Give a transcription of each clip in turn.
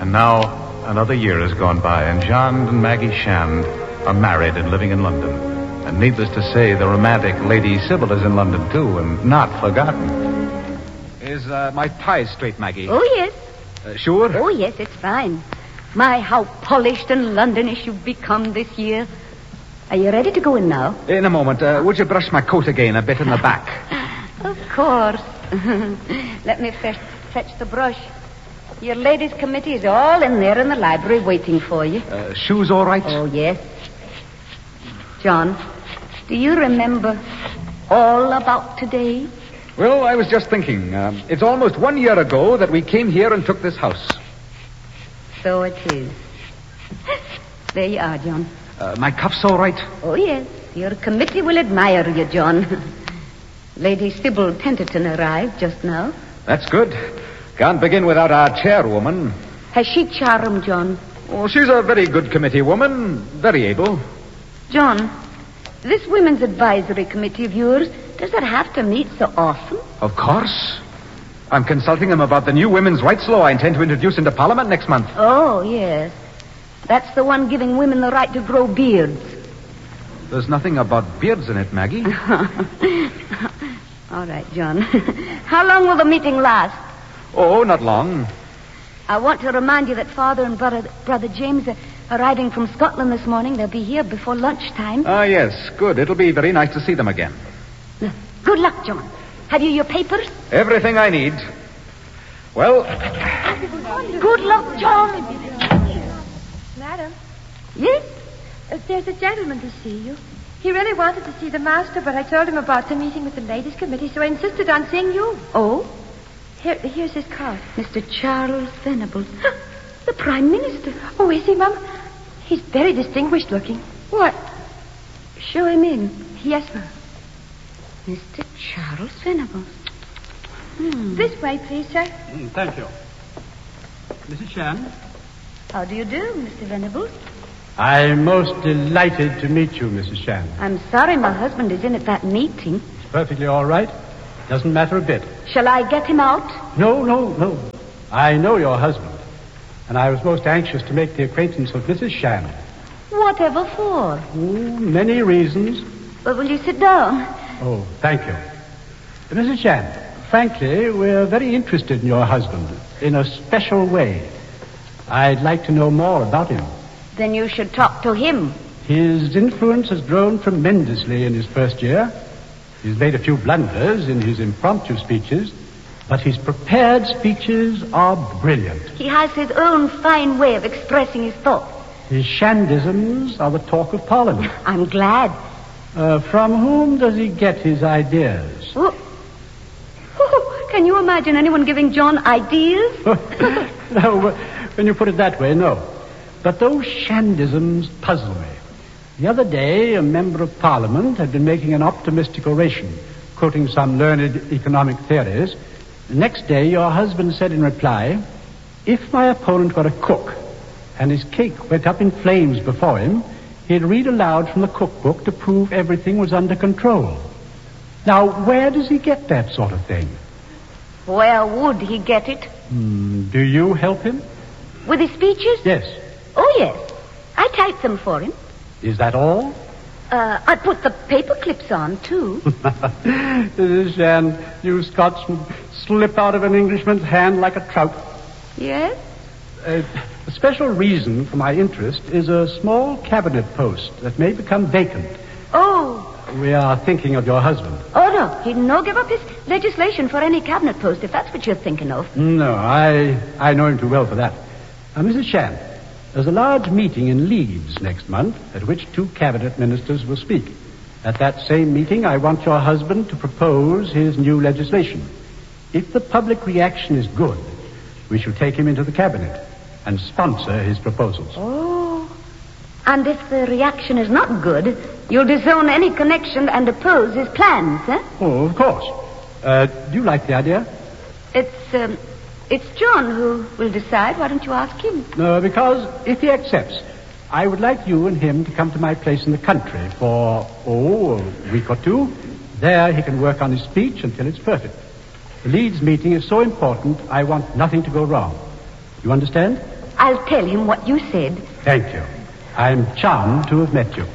And now another year has gone by, and Jean and Maggie Shand are married and living in London. And needless to say, the romantic Lady Sybil is in London, too, and not forgotten. Is my tie straight, Maggie? Oh, yes. Sure? Oh, yes, it's fine. My, how polished and Londonish you've become this year. Are you ready to go in now? In a moment. Would you brush my coat again a bit in the back? Of course. Let me fetch the brush. Your ladies' committee is all in there in the library waiting for you. Shoes all right? Oh, yes. John, do you remember all about today? Well, I was just thinking. It's almost 1 year ago that we came here and took this house. So it is. There you are, John. My cuff's all right? Oh, yes. Your committee will admire you, John. Lady Sybil Tenterton arrived just now. That's good. Can't begin without our chairwoman. Has she charm, John? Oh, she's a very good committee woman. Very able. John, this Women's Advisory Committee of yours, does it have to meet so often? Of course. I'm consulting them about the new women's rights law I intend to introduce into Parliament next month. Oh, yes. That's the one giving women the right to grow beards. There's nothing about beards in it, Maggie. All right, John. How long will the meeting last? Oh, not long. I want to remind you that Father and Brother James are arriving from Scotland this morning. They'll be here before lunchtime. Ah, yes. Good. It'll be very nice to see them again. Good luck, John. Have you your papers? Everything I need. Well... Good luck, John. Madam? Yes? There's a gentleman to see you. He really wanted to see the master, but I told him about the meeting with the ladies' committee, so I insisted on seeing you. Oh? Here's his card. Mr. Charles Venables. The Prime Minister. Oh, is he, Mum? He's very distinguished looking. What? Show him in. Yes, Mum. Mr. Charles Venables. This way, please, sir. Thank you. Mrs. Shand? How do you do, Mr. Venables? I'm most delighted to meet you, Mrs. Shand. I'm sorry my husband is in at that meeting. It's perfectly all right. Doesn't matter a bit. Shall I get him out? No. I know your husband. And I was most anxious to make the acquaintance of Mrs. Shand. Whatever for? Oh, many reasons. Well, will you sit down? Oh, thank you. Mrs. Shand, frankly, we're very interested in your husband in a special way. I'd like to know more about him. Then you should talk to him. His influence has grown tremendously in his first year. He's made a few blunders in his impromptu speeches, but his prepared speeches are brilliant. He has his own fine way of expressing his thoughts. His Shandisms are the talk of Parliament. I'm glad. From whom does he get his ideas? Oh, can you imagine anyone giving John ideas? No, when you put it that way, no. But those Shandisms puzzle me. The other day, a member of Parliament had been making an optimistic oration, quoting some learned economic theories. The next day, your husband said in reply, if my opponent were a cook and his cake went up in flames before him, he'd read aloud from the cookbook to prove everything was under control. Now, where does he get that sort of thing? Where would he get it? Do you help him? With his speeches? Yes. Oh, yes. I type them for him. Is that all? I put the paper clips on, too. Mrs. Shand, you Scotsmen slip out of an Englishman's hand like a trout. Yes? A special reason for my interest is a small cabinet post that may become vacant. Oh. We are thinking of your husband. Oh, no. He'd no give up his legislation for any cabinet post, if that's what you're thinking of. No, I know him too well for that. Mrs. Shand, there's a large meeting in Leeds next month at which 2 cabinet ministers will speak. At that same meeting, I want your husband to propose his new legislation. If the public reaction is good, we shall take him into the cabinet and sponsor his proposals. Oh. And if the reaction is not good, you'll disown any connection and oppose his plans, eh? Oh, of course. Do you like the idea? It's John who will decide. Why don't you ask him? No, because if he accepts, I would like you and him to come to my place in the country for, a week or 2. There he can work on his speech until it's perfect. The Leeds meeting is so important, I want nothing to go wrong. You understand? I'll tell him what you said. Thank you. I'm charmed to have met you.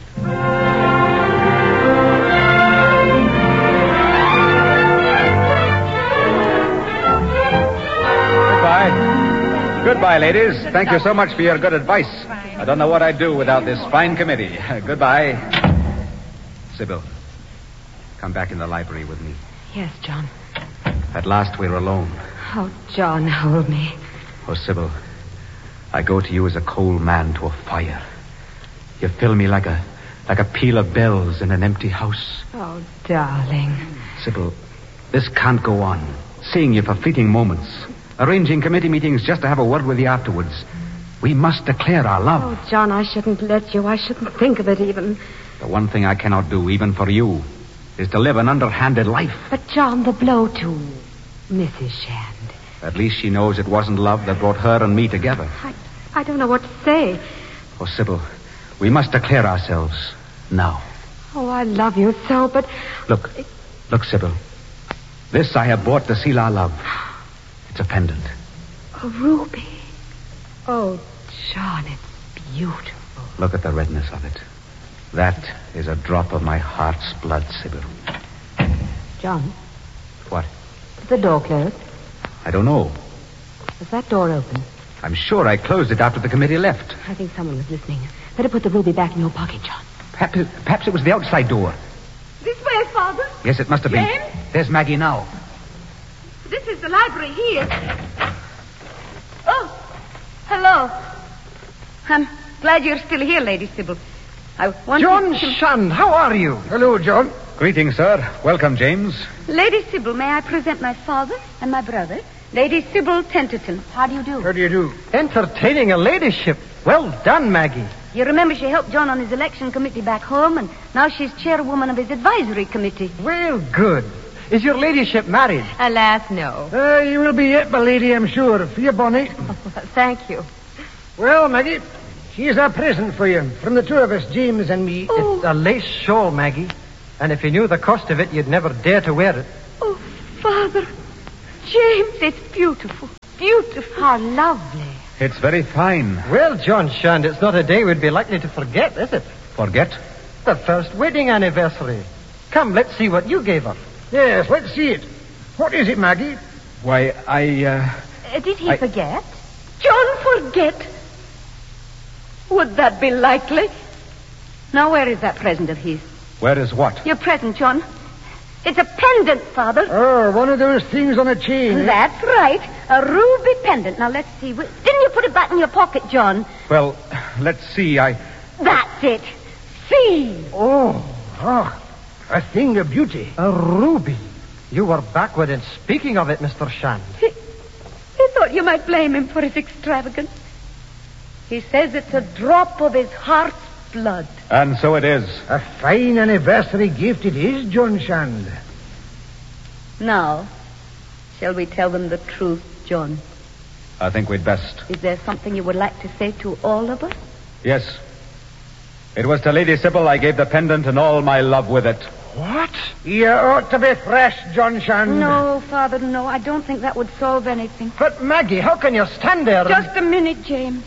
Goodbye, ladies. Thank you so much for your good advice. I don't know what I'd do without this fine committee. Goodbye. Sybil, come back in the library with me. Yes, John. At last we're alone. Oh, John, hold me. Oh, Sybil, I go to you as a cold man to a fire. You fill me like a peal of bells in an empty house. Oh, darling. Sybil, this can't go on. Seeing you for fleeting moments. Arranging committee meetings just to have a word with you afterwards. We must declare our love. Oh, John, I shouldn't let you. I shouldn't think of it even. The one thing I cannot do, even for you, is to live an underhanded life. But, John, the blow to Mrs. Shand. At least she knows it wasn't love that brought her and me together. I don't know what to say. Oh, Sybil, we must declare ourselves now. Oh, I love you so, but... Look, Sybil. This I have bought to seal our love. It's a pendant. A ruby. Oh, John, it's beautiful. Look at the redness of it. That is a drop of my heart's blood, Sybil. John? What? Is the door closed? I don't know. Was that door open? I'm sure I closed it after the committee left. I think someone was listening. Better put the ruby back in your pocket, John. Perhaps it was the outside door. This way, Father. Yes, it must have been. James? There's Maggie now. This is the library here. Oh, hello. I'm glad you're still here, Lady Sybil. I want John to... Shand, how are you? Hello, John. Greetings, sir. Welcome, James. Lady Sybil, may I present my father and my brother? Lady Sybil Tenterton. How do you do? How do you do? Entertaining a ladyship. Well done, Maggie. You remember she helped John on his election committee back home, and now she's chairwoman of his advisory committee. Well, good. Is your ladyship married? Alas, no. You will be yet, my lady, I'm sure. For you, Bonnie. Thank you. Well, Maggie, here's a present for you from the two of us, James and me. Oh. It's a lace shawl, Maggie. And if you knew the cost of it, you'd never dare to wear it. Oh, Father. James, it's beautiful. Beautiful. How lovely. It's very fine. Well, John Shand, it's not a day we'd be likely to forget, is it? Forget? The first wedding anniversary. Come, let's see what you gave her. Yes, let's see it. What is it, Maggie? Why, Did he forget? John forget? Would that be likely? Now, where is that present of his? Where is what? Your present, John. It's a pendant, Father. Oh, one of those things on a chain. That's right. A ruby pendant. Now, let's see. Didn't you put it back in your pocket, John? Well, let's see. That's it. See. Oh, a thing of beauty. A ruby. You were backward in speaking of it, Mr. Shand. He thought you might blame him for his extravagance. He says it's a drop of his heart's blood. And so it is. A fine anniversary gift it is, John Shand. Now, shall we tell them the truth, John? I think we'd best. Is there something you would like to say to all of us? Yes. It was to Lady Sybil I gave the pendant and all my love with it. What? You ought to be thrashed, John Shand. No, Father, no. I don't think that would solve anything. But, Maggie, how can you stand there Just a minute, James.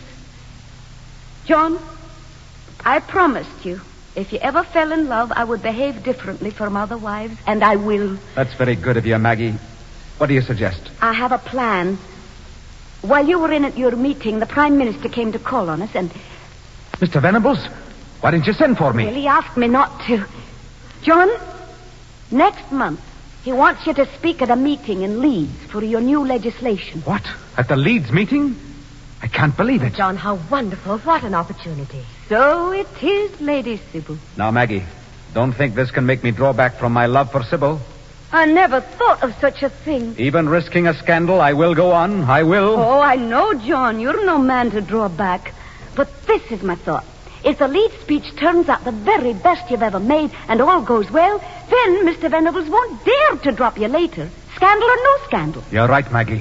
John, I promised you, if you ever fell in love, I would behave differently from other wives, and I will. That's very good of you, Maggie. What do you suggest? I have a plan. While you were in at your meeting, the Prime Minister came to call on us, and... Mr. Venables, why didn't you send for me? Well, he asked me not to. John, next month, he wants you to speak at a meeting in Leeds for your new legislation. What? At the Leeds meeting? I can't believe it. John, how wonderful. What an opportunity. So it is, Lady Sybil. Now, Maggie, don't think this can make me draw back from my love for Sybil. I never thought of such a thing. Even risking a scandal, I will go on. I will. Oh, I know, John. You're no man to draw back. But this is my thought. If the Leeds speech turns out the very best you've ever made and all goes well, then Mr. Venables won't dare to drop you later. Scandal or no scandal. You're right, Maggie.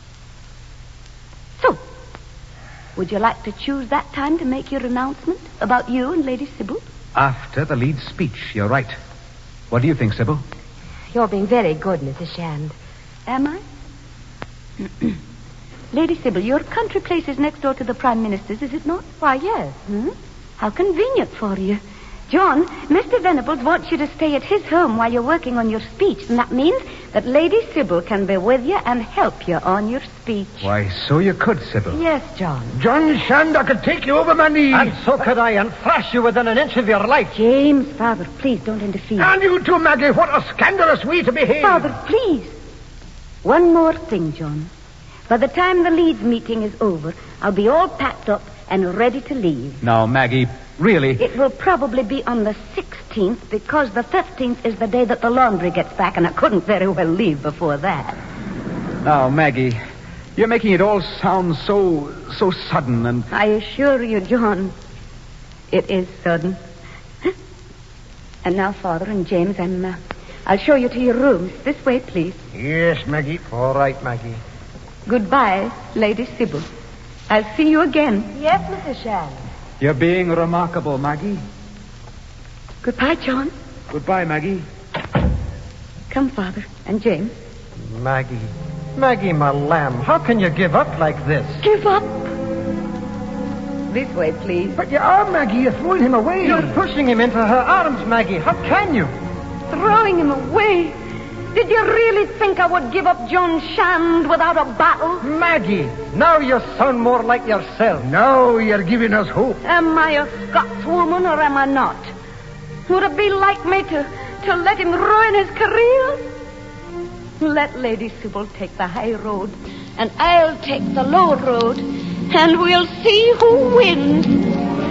So, would you like to choose that time to make your announcement about you and Lady Sybil? After the Leeds speech, you're right. What do you think, Sybil? You're being very good, Mrs. Shand. Am I? Lady Sybil, your country place is next door to the Prime Minister's, is it not? Why, yes. How convenient for you. John, Mr. Venables wants you to stay at his home while you're working on your speech, and that means that Lady Sybil can be with you and help you on your speech. Why, so you could, Sybil. Yes, John. John Shand, I could take you over my knees. And so could I, and thrash you within an inch of your life. James, Father, please don't interfere. And you too, Maggie. What a scandalous way to behave. Father, please. One more thing, John. By the time the Leeds meeting is over, I'll be all packed up and ready to leave. Now, Maggie, really? It will probably be on the 16th because the 15th is the day that the laundry gets back, and I couldn't very well leave before that. Now, Maggie, you're making it all sound so sudden and... I assure you, John, it is sudden. And now, Father and James, I'll show you to your rooms. This way, please. Yes, Maggie. All right, Maggie. Goodbye, Lady Sybil. I'll see you again. Yes, Mrs. Shand. You're being remarkable, Maggie. Goodbye, John. Goodbye, Maggie. Come, Father, and James. Maggie. Maggie, my lamb, how can you give up like this? Give up. This way, please. But you are, Maggie. You're throwing him away. You're pushing him into her arms, Maggie. How can you? Throwing him away. Did you really think I would give up John Shand without a battle? Maggie, now you sound more like yourself. Now you're giving us hope. Am I a Scotswoman or am I not? Would it be like me to let him ruin his career? Let Lady Sybil take the high road, and I'll take the low road, and we'll see who wins.